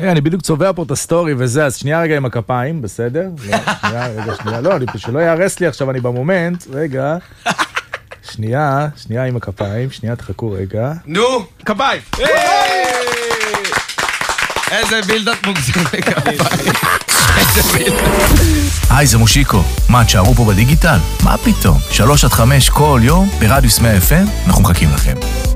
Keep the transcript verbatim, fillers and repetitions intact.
אני בדיוק צובע פה את הסטורי וזה, אז שנייה רגע עם הכפיים, בסדר? שנייה, רגע, שנייה, לא, שלא יערס לי עכשיו, אני במומנט, רגע. שנייה, שנייה עם הכפיים, שנייה, תחכו רגע. נו, כפיים! איזה בילדת מוגזם לכפיים. איזה בילדת. היי, זה מושיקו. מה, תשארו פה בדיגיטל? מה פתאום? שלוש עד חמש כל יום ברדיוס מאה אף אם, אנחנו מחכים לכם.